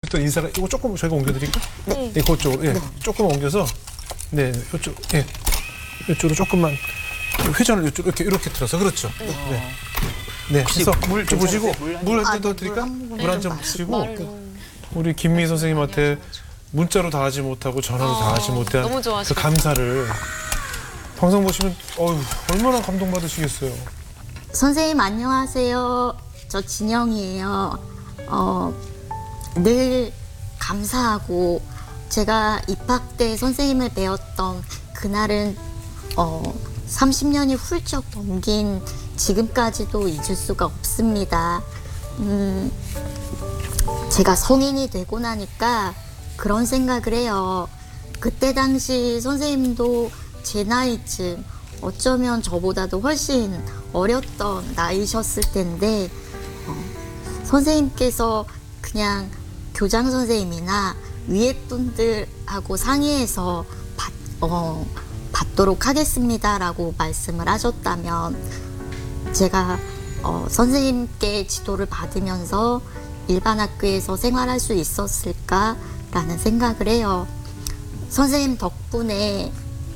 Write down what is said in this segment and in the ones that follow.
듣던 인사를 이거 조금 저희가 옮겨드릴까? 네. 네, 그쪽으로. 예, 조금 옮겨서 네, 이쪽, 예, 이쪽으로 조금만 회전을 이렇게 틀어서 그렇죠. 네. 네, 그래서 물 좀 보시고 물 한 잔 더 드릴까? 물 한 잔 드시고 우리 김미 선생님한테 문자로 다 하지 못하고 전화로 다 하지 못한 너무 그 좋아하시고. 감사를 방송 보시면 얼마나 감동받으시겠어요. 선생님 안녕하세요. 저 진영이에요. 늘 감사하고 제가 입학 때 선생님을 배웠던 그날은 30년이 훌쩍 넘긴 지금까지도 잊을 수가 없습니다. 제가 성인이 되고 나니까 그런 생각을 해요. 그때 당시 선생님도 제 나이쯤 어쩌면 저보다도 훨씬 어렸던 나이셨을 텐데 선생님께서 그냥 교장 선생님이나 위에 분들하고 상의해서 받도록 하겠습니다라고 말씀을 하셨다면 제가 선생님께 지도를 받으면서 일반 학교에서 생활할 수 있었을까라는 생각을 해요. 선생님 덕분에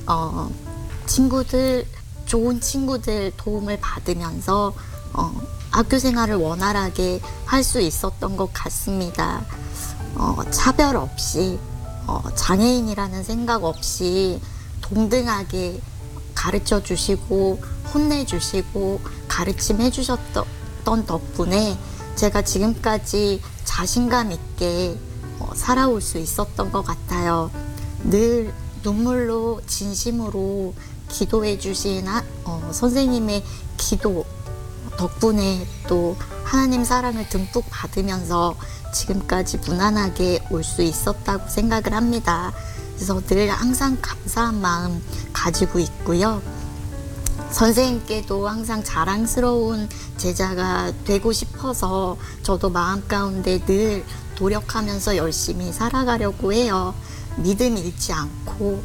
친구들, 좋은 친구들 도움을 받으면서 학교 생활을 원활하게 할 수 있었던 것 같습니다. 차별 없이 장애인이라는 생각 없이 동등하게 가르쳐 주시고 혼내주시고 가르침해 주셨던 덕분에 제가 지금까지 자신감 있게 살아올 수 있었던 것 같아요. 늘 눈물로 진심으로 기도해 주신 선생님의 기도 덕분에 또 하나님 사랑을 듬뿍 받으면서 지금까지 무난하게 올 수 있었다고 생각을 합니다. 그래서 늘 항상 감사한 마음 가지고 있고요. 선생님께도 항상 자랑스러운 제자가 되고 싶어서 저도 마음 가운데 늘 노력하면서 열심히 살아가려고 해요. 믿음 잃지 않고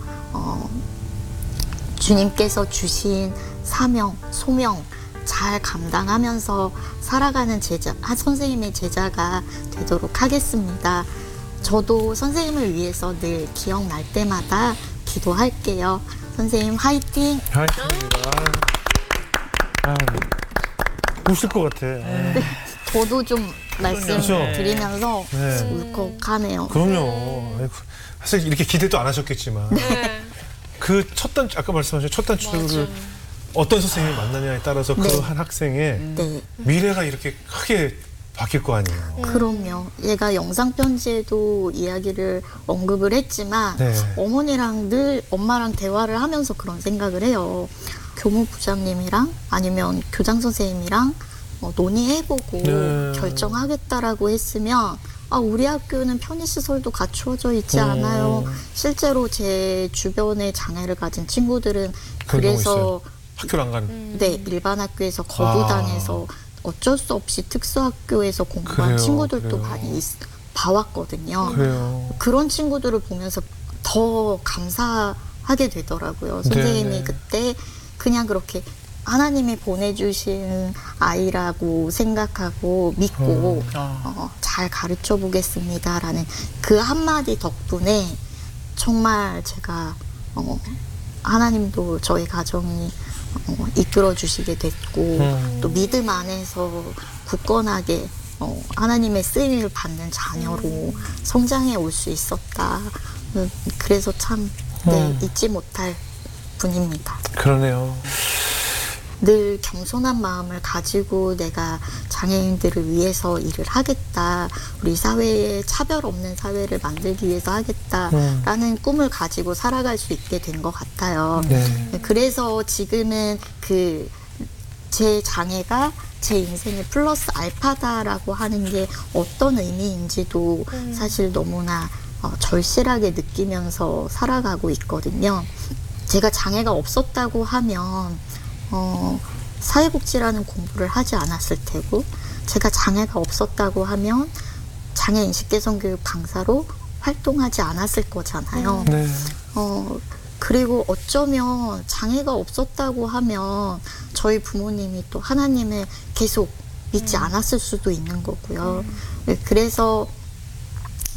주님께서 주신 사명, 소명 잘 감당하면서 살아가는 선생님의 제자가 되도록 하겠습니다. 저도 선생님을 위해서 늘 기억날 때마다 기도할게요. 선생님 화이팅! 화이팅입니다. 우실 것 같아. 저도 좀 말씀드리면서 네. 울컥하네요. 그럼요. 아이고, 사실 이렇게 기대도 안 하셨겠지만 네. 그 아까 말씀하신 첫 단추를 어떤 선생님을 만나냐에 따라서 그 한 학생의 네. 미래가 이렇게 크게 바뀔 거 아니에요. 그럼요. 얘가 영상 편지에도 이야기를 언급을 했지만 네. 어머니랑 늘 엄마랑 대화를 하면서 그런 생각을 해요. 교무부장님이랑 아니면 교장 선생님이랑 논의해보고 네. 결정하겠다라고 했으면 우리 학교는 편의시설도 갖추어져 있지 않아요. 실제로 제 주변에 장애를 가진 친구들은 그런 경우 그래서 있어요. 학교를 안 가는. 네, 일반 학교에서 거부당해서 어쩔 수 없이 특수학교에서 공부한 그래요, 친구들도 그래요. 많이 봐왔거든요. 그래요. 그런 친구들을 보면서 더 감사하게 되더라고요. 선생님이 네. 그때 그냥 그렇게 하나님이 보내주신 아이라고 생각하고 믿고 잘 가르쳐 보겠습니다라는 그 한마디 덕분에 정말 제가 하나님도 저희 가정이 이끌어 주시게 됐고 또 믿음 안에서 굳건하게 하나님의 쓰임을 받는 자녀로 성장해 올 수 있었다. 그래서 참 잊지 못할 분입니다. 그러네요. 늘 겸손한 마음을 가지고 내가 장애인들을 위해서 일을 하겠다. 우리 사회에 차별 없는 사회를 만들기 위해서 하겠다라는 꿈을 가지고 살아갈 수 있게 된 것 같아요. 네. 그래서 지금은 제 장애가 제 인생의 플러스 알파다라고 하는 게 어떤 의미인지도 사실 너무나 절실하게 느끼면서 살아가고 있거든요. 제가 장애가 없었다고 하면 사회복지라는 공부를 하지 않았을 테고, 제가 장애가 없었다고 하면 장애인식 개선교육 강사로 활동하지 않았을 거잖아요. 네. 그리고 어쩌면 장애가 없었다고 하면 저희 부모님이 또 하나님을 계속 믿지 않았을 수도 있는 거고요. 그래서